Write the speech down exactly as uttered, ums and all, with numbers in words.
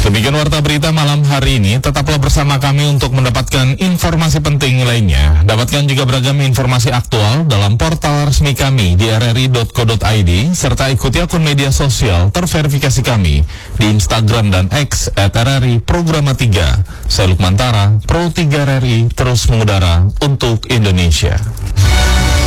Demikian warta berita malam hari ini. Tetaplah bersama kami untuk mendapatkan informasi penting lainnya. Dapatkan juga beragam informasi aktual dalam portal resmi kami di r r i dot co dot i d serta ikuti akun media sosial terverifikasi kami di Instagram dan X at r r i Programa tiga. Saya Lukman Tara, Pro tiga R R I terus mengudara untuk Indonesia.